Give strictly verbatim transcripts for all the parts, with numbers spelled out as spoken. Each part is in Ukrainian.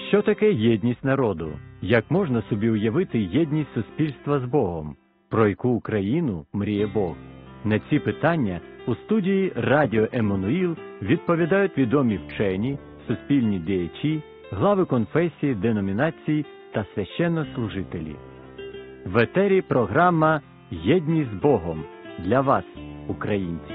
Що таке єдність народу? Як можна собі уявити єдність суспільства з Богом? Про яку Україну мріє Бог? На ці питання у студії Радіо Еммануїл відповідають відомі вчені, суспільні діячі, глави конфесії, деномінацій та священнослужителі. В етері програма «Єдність з Богом» для вас, українці.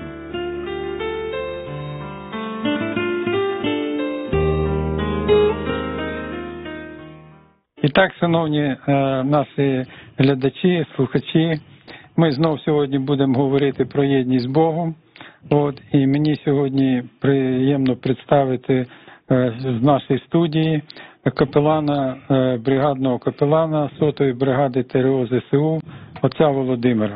І так, шановні е, наші глядачі, слухачі, ми знов сьогодні будемо говорити про єдність з Богом. От, і мені сьогодні приємно представити е, з нашої студії капелана, е, бригадного капелана сотої бригади ТРО ЗСУ, отця Володимира.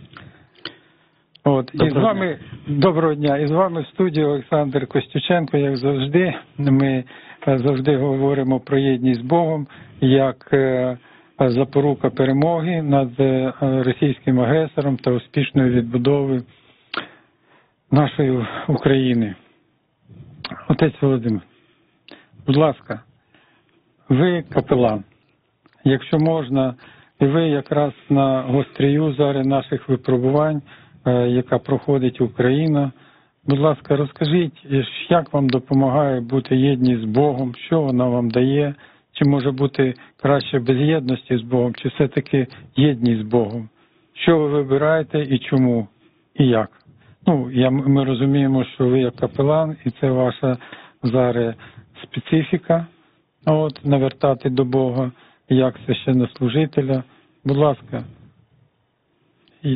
От, і з вами, доброго дня, і з вами в студії Олександр Костюченко, як завжди. Ми завжди говоримо про єдність з Богом, як запорука перемоги над російським агресором та успішної відбудови нашої України. Отець Володимир, будь ласка, ви капелан. Якщо можна, і ви якраз на гострію зараз наших випробувань, яка проходить Україна. Будь ласка, розкажіть, як вам допомагає бути єдність з Богом, що вона вам дає, чи може бути краще без єдності з Богом, чи все-таки єдність з Богом? Що ви вибираєте і чому, і як? Ну, я, ми розуміємо, що ви як капелан, і це ваша зараз специфіка, от, навертати до Бога, як священнослужителя. Будь ласка. І...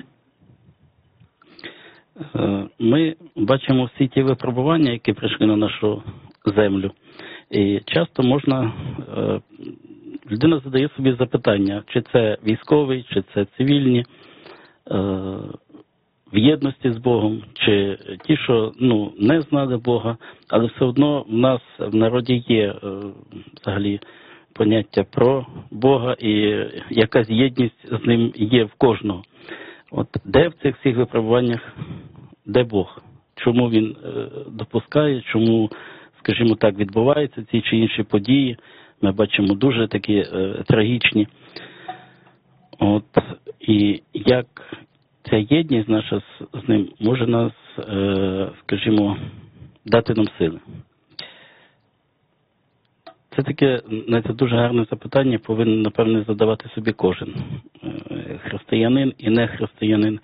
Ми бачимо всі ті випробування, які прийшли на нашу землю. І часто можна, людина задає собі запитання, чи це військовий, чи це цивільні, в єдності з Богом, чи ті, що ну, не знали Бога, але все одно в нас в народі є взагалі поняття про Бога і якась єдність з ним є в кожного. От де в цих всіх випробуваннях, де Бог? Чому він е, допускає, чому, скажімо так, відбуваються ці чи інші події? Ми бачимо дуже такі е, трагічні. От, і як ця єдність наша з, з ним може нас, е, скажімо, дати нам сили? Це таке, це дуже гарне запитання, повинен, напевне, задавати собі кожен християнин і не християнин.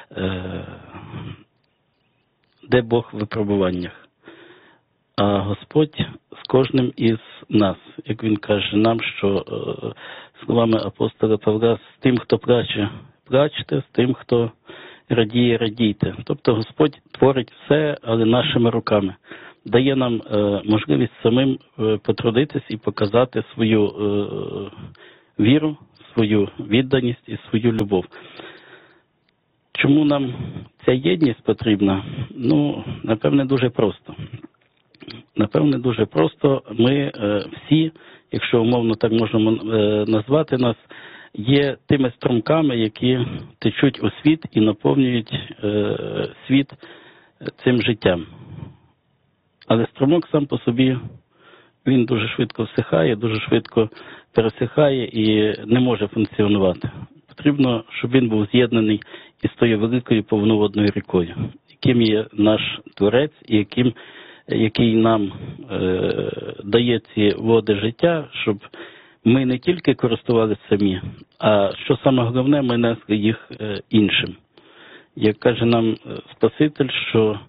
Де Бог в випробуваннях? А Господь з кожним із нас, як він каже нам, що словами апостола Павла, з тим, хто плаче, плачте, з тим, хто радіє, радійте. Тобто Господь творить все, але нашими руками. Дає нам е, можливість самим е, потрудитись і показати свою е, віру, свою відданість і свою любов. Чому нам ця єдність потрібна? Ну, напевне, дуже просто. Напевне, дуже просто. Ми е, всі, якщо умовно так можемо е, назвати нас, є тими струмками, які течуть у світ і наповнюють е, світ цим життям. Але струмок сам по собі, він дуже швидко всихає, дуже швидко пересихає і не може функціонувати. Потрібно, щоб він був з'єднаний із тою великою повноводною рікою, яким є наш Творець і яким, який нам е, дає ці води життя, щоб ми не тільки користувалися самі, а що саме головне, ми несли їх е, іншим. Як каже нам Спаситель, що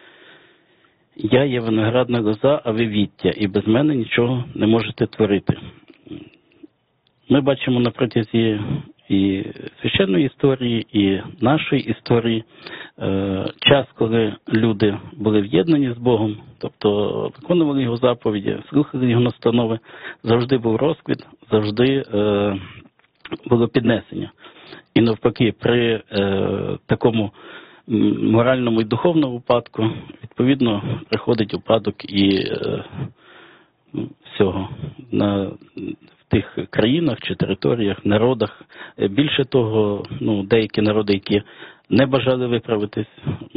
я є виноградна лоза, а ви віття, і без мене нічого не можете творити. Ми бачимо на протязі і священної історії, і нашої історії е, час, коли люди були в'єднані з Богом, тобто виконували Його заповіді, слухали Його настанови, завжди був розквіт, завжди е, було піднесення. І навпаки, при е, такому моральному і духовному упадку, відповідно, приходить упадок і е, всього на в тих країнах чи територіях, народах. Більше того, ну, деякі народи, які не бажали виправитись,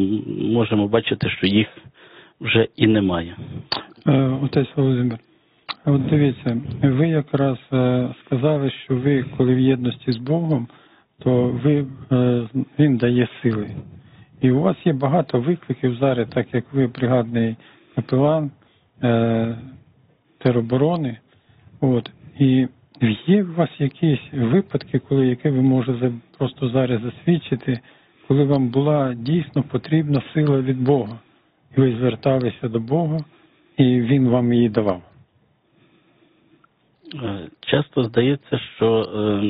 можемо бачити, що їх вже і немає. Отець Володимир, От дивіться, ви якраз е, сказали, що ви, коли в єдності з Богом, то ви, е, Він дає сили. І у вас є багато викликів зараз, так як ви бригадний капелан е, тероборони. От, і є у вас якісь випадки, коли які ви можете просто зараз засвідчити, коли вам була дійсно потрібна сила від Бога, і ви зверталися до Бога, і Він вам її давав? Часто здається, що е,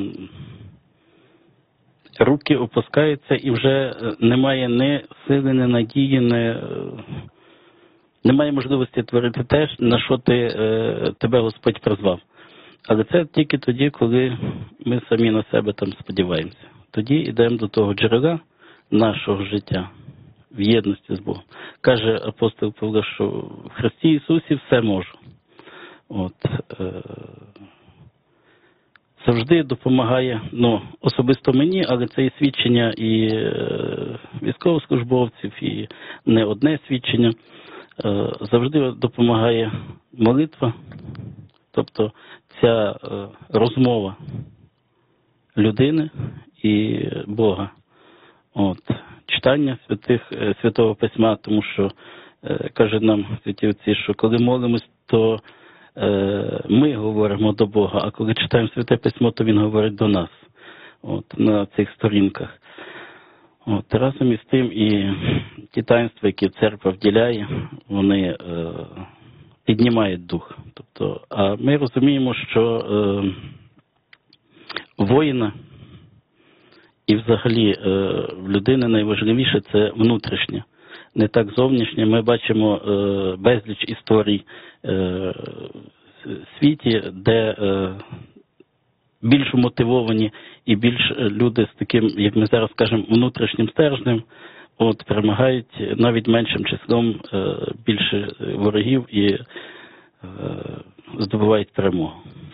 руки опускаються і вже немає ні сили, ні надії, ні, е, немає можливості творити те, на що ти, е, тебе Господь призвав. Але це тільки тоді, коли ми самі на себе там сподіваємося. Тоді йдемо до того джерела нашого життя в єдності з Богом. Каже апостол Павло, що в Христі Ісусі все можу. От, е, завжди допомагає, ну, особисто мені, але це і свідчення і е, військовослужбовців, і не одне свідчення. Е, завжди допомагає молитва, тобто ця е, розмова людини і Бога. От, читання святих, Святого Письма, тому що е, каже нам святі отці, що коли молимось, то е, ми говоримо до Бога, а коли читаємо Святе Письмо, то Він говорить до нас. От, на цих сторінках. От, разом із тим і ті таїнства, які церква вділяє, вони е, піднімають дух. Тобто, а ми розуміємо, що е, воїна і взагалі е, в людини найважливіше – це внутрішнє, не так зовнішнє. Ми бачимо е, безліч історій е, в світі, де е, більш мотивовані і більш люди з таким, як ми зараз кажемо, внутрішнім стержнем, от, перемагають навіть меншим числом е, більше ворогів і е, здобувають перемогу.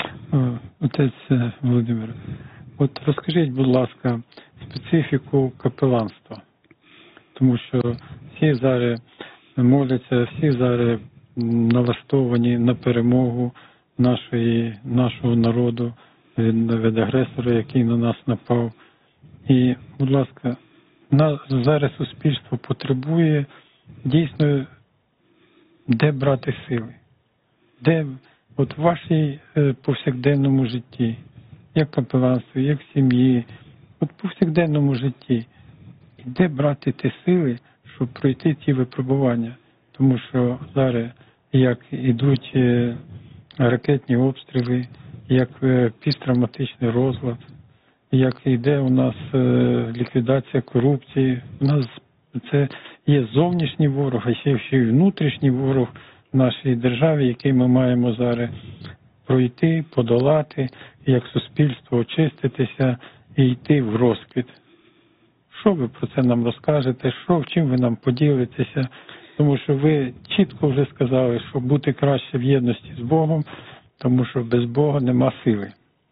Отець Володимир, от розкажіть, будь ласка, специфіку капеланства. Тому що всі зараз моляться, всі зараз налаштовані на перемогу нашої, нашого народу від, від агресора, який на нас напав. І, будь ласка, на, зараз суспільство потребує дійсно, де брати сили, де от в вашій е, повсякденному житті, як капеланство, як в сім'ї, от в повсякденному житті, де брати ті сили, щоб пройти ті випробування. Тому що зараз, як ідуть е, ракетні обстріли, як е, пісттравматичний розлад, як йде у нас е, ліквідація корупції, у нас це є зовнішній ворог, а ще, ще й внутрішній ворог в нашій державі, який ми маємо зараз пройти, подолати, як суспільство очиститися і йти в розквіт. Що ви про це нам розкажете? Що, чим ви нам поділитеся? Тому що ви чітко вже сказали, що бути краще в єдності з Богом, тому що без Бога нема сили.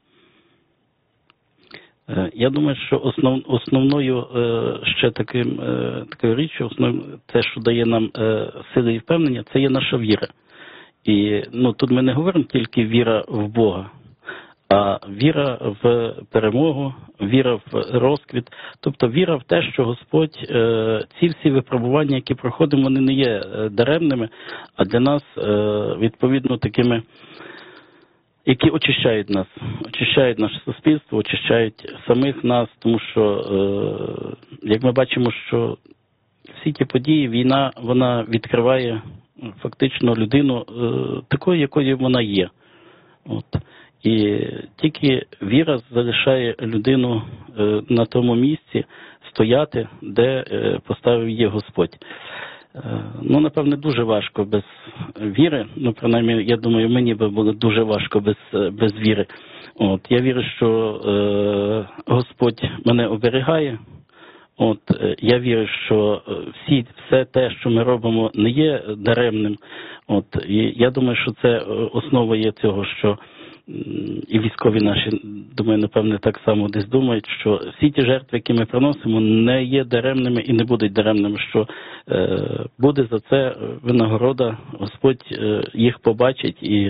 Я думаю, що основ, основною ще таким, такою річчю, основ, те, що дає нам сили і впевнення, це є наша віра. І ну, тут ми не говоримо тільки віра в Бога, а віра в перемогу, віра в розквіт, тобто віра в те, що Господь, ці всі випробування, які проходимо, вони не є даремними, а для нас, відповідно, такими, які очищають нас, очищають наше суспільство, очищають самих нас, тому що, як ми бачимо, що всі ті події, війна, вона відкриває фактично людину такою, якою вона є. От. І тільки віра залишає людину на тому місці стояти, де поставив її Господь. Ну, напевне, дуже важко без віри. Ну, принаймні, я думаю, мені би було дуже важко без, без віри. От, я вірю, що е, Господь мене оберігає. От, я вірю, що всі, все те, що ми робимо, не є даремним. От, і я думаю, що це основа є цього, що і військові наші, думаю, напевне, так само десь думають, що всі ті жертви, які ми приносимо, не є даремними і не будуть даремними, що е, буде за це винагорода, Господь е, їх побачить і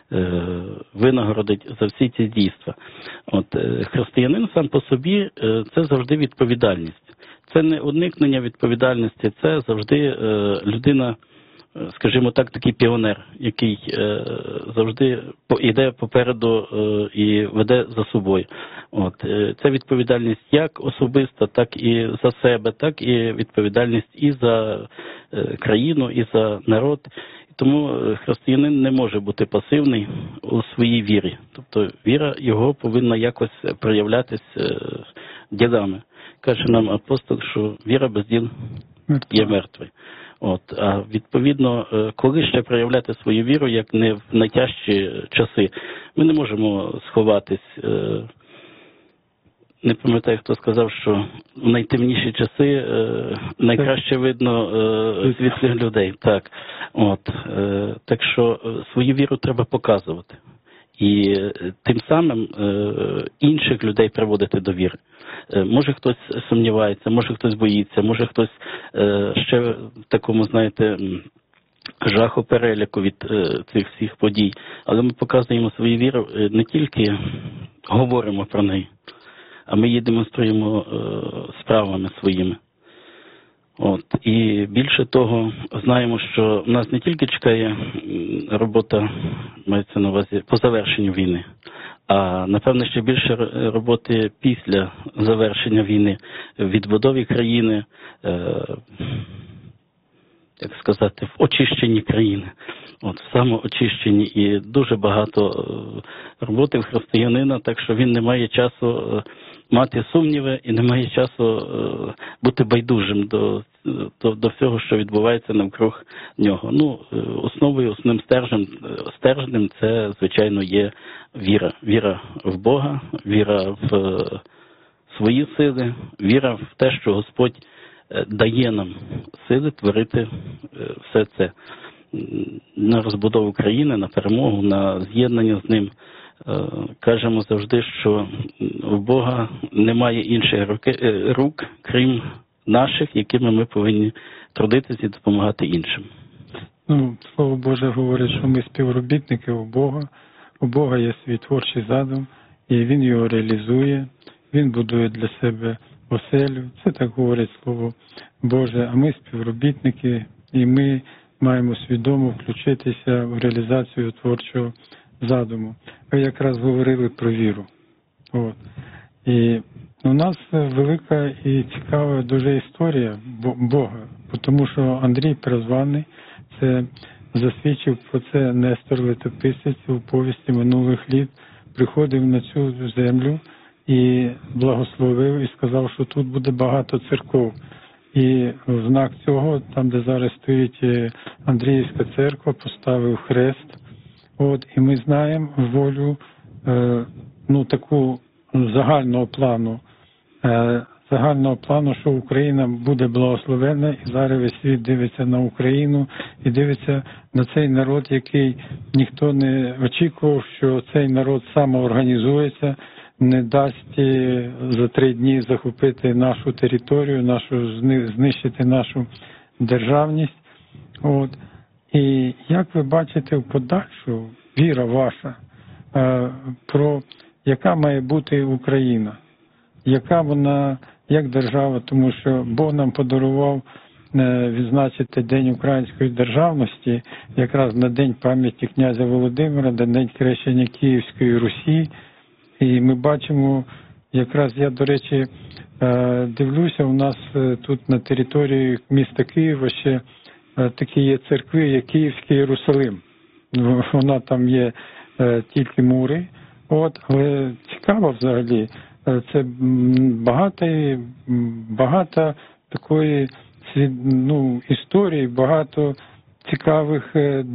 винагородить за всі ці дійства. От, християнин сам по собі – це завжди відповідальність. Це не уникнення відповідальності, це завжди людина, скажімо так, такий піонер, який завжди йде попереду і веде за собою. От. Це відповідальність як особиста, так і за себе, так і відповідальність і за країну, і за народ. Тому християнин не може бути пасивний у своїй вірі. Тобто віра його повинна якось проявлятись ділами. Каже нам апостол, що віра без діл є мертвою. От, а відповідно, коли ще проявляти свою віру, як не в найтяжчі часи, ми не можемо сховатись. Не пам'ятаю, хто сказав, що в найтемніші часи найкраще видно світлих людей. Так, от, так що свою віру треба показувати. І тим самим інших людей приводити до віри. Може хтось сумнівається, може хтось боїться, може хтось ще в такому, знаєте, жаху переляку від цих всіх подій. Але ми показуємо свою віру, не тільки говоримо про неї, а ми її демонструємо справами своїми. От. І більше того, знаємо, що в нас не тільки чекає робота, мається на увазі, по завершенню війни, а, напевно, ще більше роботи після завершення війни, в відбудові країни, як сказати, в очищенні країни, от, в самоочищенні. І дуже багато роботи в християнина, так що він не має часу мати сумніви і не має часу бути байдужим до, до, до всього, що відбувається навкруг нього. Ну, основою, основним стержнем, стержнем це, звичайно, є віра. Віра в Бога, віра в свої сили, віра в те, що Господь дає нам сили творити все це на розбудову країни, на перемогу, на з'єднання з ним. Кажемо завжди, що в Бога немає інших руки, рук, крім наших, якими ми повинні трудитися і допомагати іншим. Ну, Слово Боже говорить, що ми співробітники у Бога. У Бога є свій творчий задум, і Він його реалізує. Він будує для себе оселю. Це так говорить Слово Боже. А ми співробітники, і ми маємо свідомо включитися в реалізацію творчого задуму. Ви якраз говорили про віру. От. І у нас велика і цікава дуже історія Бога, тому що Андрій Призваний це засвідчив про це Нестор Летописець у повісті минулих літ, приходив на цю землю і благословив, і сказав, що тут буде багато церков. І в знак цього, там де зараз стоїть Андріївська церква, поставив хрест. От, і ми знаємо волю е, ну, таку загального плану, е, загального плану, що Україна буде благословена, і зараз весь світ дивиться на Україну і дивиться на цей народ, який ніхто не очікував, що цей народ самоорганізується, не дасть за три дні захопити нашу територію, нашу, знищити нашу державність. От. І як ви бачите в подальшу віра ваша, про яка має бути Україна, яка вона, як держава, тому що Бог нам подарував відзначити День української державності, якраз на День пам'яті князя Володимира, на День хрещення Київської Русі. І ми бачимо, якраз я, до речі, дивлюся, у нас тут на території міста Києва ще такі є церкви, як Київський Єрусалим. Вона там є тільки мури. От, але цікаво взагалі. Це багато, багато такої ну, історії, багато цікавих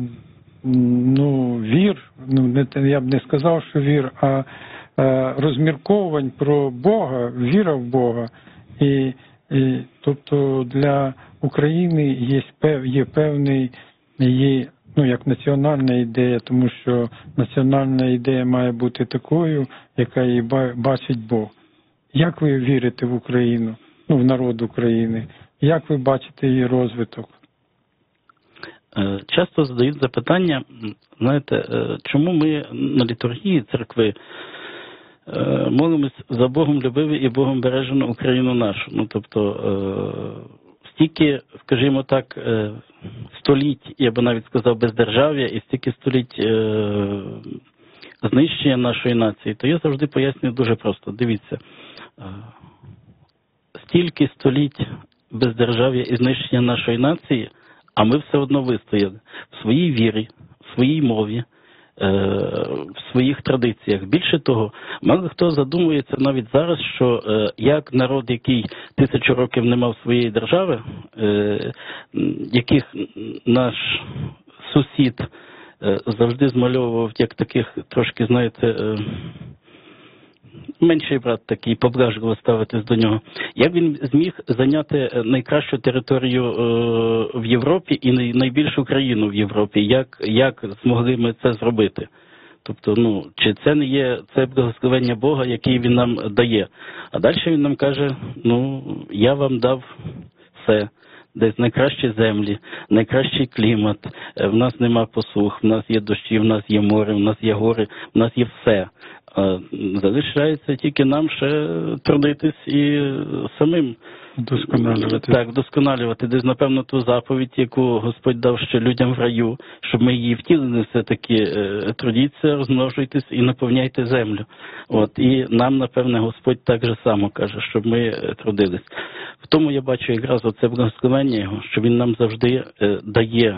ну, вір. Ну, не, я б не сказав, що вір, а розмірковувань про Бога, віра в Бога. І, і тобто для України є, є певний, є, ну, як національна ідея, тому що національна ідея має бути такою, яка її бачить Бог. Як ви вірите в Україну, ну, в народ України? Як ви бачите її розвиток? Е, Часто задають запитання, знаєте, е, чому ми на літургії церкви е, молимось за Богом любиві і Богом бережену Україну нашу. Ну, тобто, е, стільки, скажімо так, е, століть, я би навіть сказав, бездержав'я і стільки століть е, знищення нашої нації, то я завжди пояснюю дуже просто. Дивіться, е, стільки століть бездержав'я і знищення нашої нації, а ми все одно вистояли в своїй вірі, в своїй мові, в своїх традиціях. Більше того, мало хто задумується навіть зараз, що як народ, який тисячу років не мав своєї держави, яких наш сусід завжди змальовував як таких трошки, знаєте, менший брат такий, поблажливо ставитись до нього. Як він зміг зайняти найкращу територію е, в Європі і найбільшу країну в Європі? Як, як змогли ми це зробити? Тобто, ну, чи це не є це благословення Бога, який він нам дає? А далі він нам каже, ну, я вам дав все. Десь найкращі землі, найкращий клімат, в нас нема посух, в нас є дощі, в нас є море, в нас є гори, в нас є все. Залишається тільки нам ще трудитись і самим Досконалювати. Так, досконалювати. Десь, напевно, ту заповідь, яку Господь дав ще людям в раю, щоб ми її втілили все-таки, трудіться, розмножуйтесь і наповняйте землю. От, і нам, напевне, Господь так же само каже, щоб ми трудились. В тому я бачу якраз оце благословення Його, що Він нам завжди дає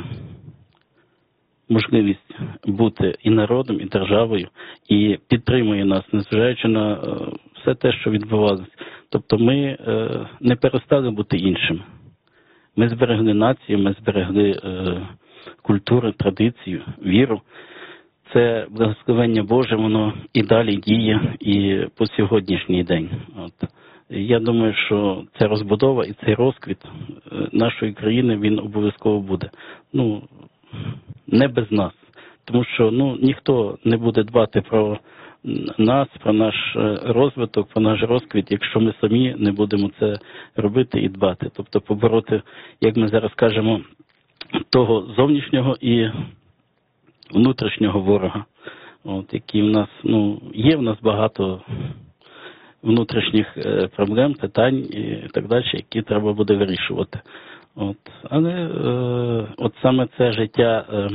можливість бути і народом, і державою, і підтримує нас, незважаючи на все те, що відбувалося. Тобто ми не перестали бути іншими. Ми зберегли націю, ми зберегли культуру, традицію, віру. Це благословення Боже, воно і далі діє, і по сьогоднішній день. От. Я думаю, що ця розбудова і цей розквіт нашої країни, він обов'язково буде. Ну, не без нас. Тому що, ну, ніхто не буде дбати про нас, про наш розвиток, про наш розквіт, якщо ми самі не будемо це робити і дбати. Тобто побороти, як ми зараз кажемо, того зовнішнього і внутрішнього ворога, от, який в нас, ну, є в нас багато внутрішніх проблем, питань і так далі, які треба буде вирішувати. От. Але е, от саме це життя е,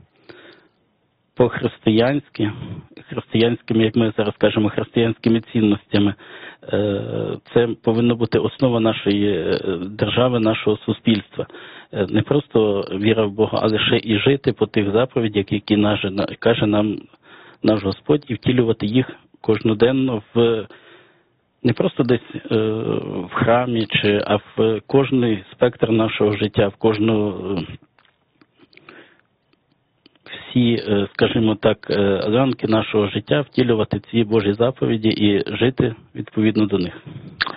по-християнськи, християнськими, як ми зараз кажемо, християнськими цінностями, е, це повинна бути основа нашої держави, нашого суспільства. Е, не просто віра в Бога, але ще і жити по тих заповідях, які наш, каже нам наш Господь, і втілювати їх кожноденно в не просто десь е, в храмі, чи, а в кожний спектр нашого життя, в кожну, е, всі, е, скажімо так, е, ранки нашого життя втілювати ці Божі заповіді і жити відповідно до них.